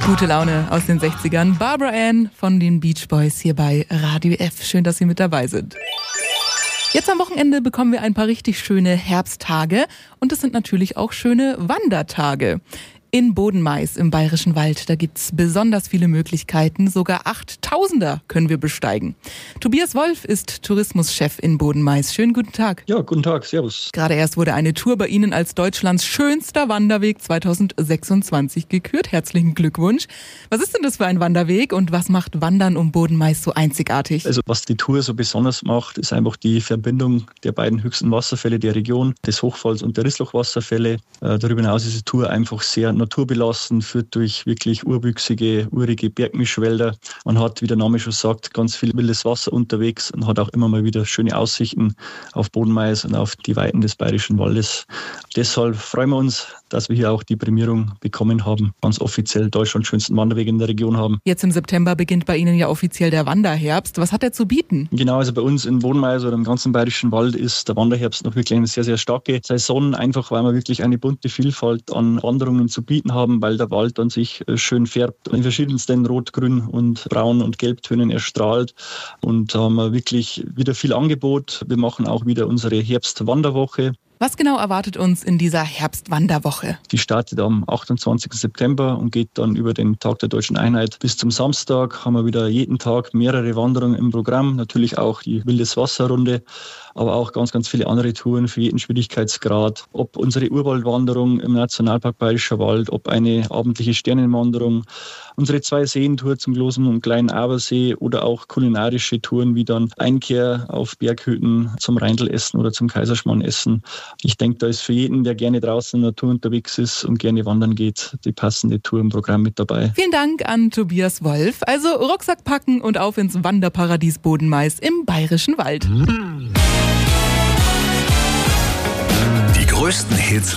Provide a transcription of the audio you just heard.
Gute Laune aus den 60ern. Barbara Ann von den Beach Boys hier bei Radio F. Schön, dass Sie mit dabei sind. Jetzt am Wochenende bekommen wir ein paar richtig schöne Herbsttage und es sind natürlich auch schöne Wandertage. In Bodenmais im Bayerischen Wald, da gibt's besonders viele Möglichkeiten, sogar 8000er können wir besteigen. Tobias Wolf ist Tourismuschef in Bodenmais. Schönen guten Tag. Ja, guten Tag, servus. Gerade erst wurde eine Tour bei Ihnen als Deutschlands schönster Wanderweg 2026 gekürt. Herzlichen Glückwunsch. Was ist denn das für ein Wanderweg und was macht Wandern um Bodenmais so einzigartig? Also was die Tour so besonders macht, ist einfach die Verbindung der beiden höchsten Wasserfälle der Region, des Hochfalls und der Rissloch-Wasserfälle. Darüber hinaus ist die Tour einfach sehr naturbelassen, führt durch wirklich urwüchsige, urige Bergmischwälder. Man hat, wie der Name schon sagt, ganz viel wildes Wasser unterwegs und hat auch immer mal wieder schöne Aussichten auf Bodenmais und auf die Weiten des Bayerischen Waldes. Deshalb freuen wir uns, dass wir hier auch die Prämierung bekommen haben, ganz offiziell Deutschlands schönsten Wanderweg in der Region haben. Jetzt im September beginnt bei Ihnen ja offiziell der Wanderherbst. Was hat er zu bieten? Genau, also bei uns in Bodenmais oder im ganzen Bayerischen Wald ist der Wanderherbst noch wirklich eine sehr, sehr starke Saison, einfach weil wir wirklich eine bunte Vielfalt an Wanderungen zu bieten haben, weil der Wald an sich schön färbt und in verschiedensten Rot, Grün und Braun- und Gelbtönen erstrahlt. Und da haben wir wirklich wieder viel Angebot. Wir machen auch wieder unsere Herbstwanderwoche. Was genau erwartet uns in dieser Herbstwanderwoche? Die startet am 28. September und geht dann über den Tag der Deutschen Einheit bis zum Samstag. Haben wir wieder jeden Tag mehrere Wanderungen im Programm. Natürlich auch die Wildes-Wasser-Runde, aber auch ganz, ganz viele andere Touren für jeden Schwierigkeitsgrad. Ob unsere Urwaldwanderung im Nationalpark Bayerischer Wald, ob eine abendliche Sternenwanderung, unsere 2-Seen-Tour zum Großen und Kleinen Abersee oder auch kulinarische Touren wie dann Einkehr auf Berghütten zum Reindl-Essen oder zum Kaiserschmarrn-Essen. Ich denke, da ist für jeden, der gerne draußen in der Natur unterwegs ist und gerne wandern geht, die passende Tour im Programm mit dabei. Vielen Dank an Tobias Wolf. Also Rucksack packen und auf ins Wanderparadies Bodenmais im Bayerischen Wald. Die größten Hits